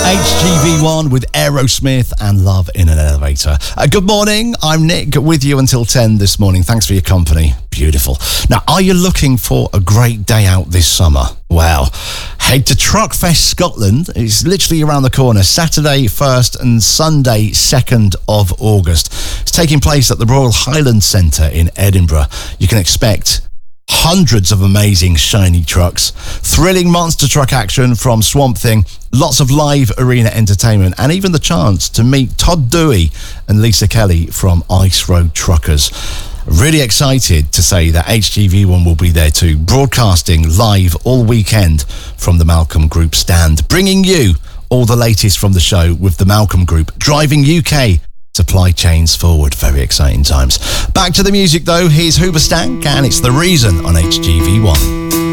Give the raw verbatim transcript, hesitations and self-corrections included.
H G V one with Aerosmith and Love in an Elevator. Uh, good morning, I'm Nick with you until ten this morning. Thanks for your company. Beautiful. Now, are you looking for a great day out this summer? Well, head to Truckfest Scotland. It's literally around the corner, Saturday first and Sunday second of August. It's taking place at the Royal Highland Centre in Edinburgh. You can expect hundreds of amazing shiny trucks, thrilling monster truck action from Swamp Thing, lots of live arena entertainment, and even the chance to meet Todd Dewey and Lisa Kelly from Ice Road Truckers. Really excited to say that H G V one will be there too, broadcasting live all weekend from the Malcolm Group stand, bringing you all the latest from the show with the Malcolm Group, driving U K supply chains forward. Very exciting times. Back to the music though, here's Hoobastank and it's The Reason on H G V one.